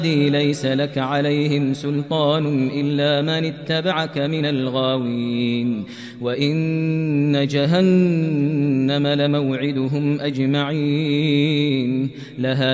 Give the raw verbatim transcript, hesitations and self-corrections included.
ليس لك عليهم سلطان إلا من اتبعك من الغاوين وإن جهنم لموعدهم أجمعين لها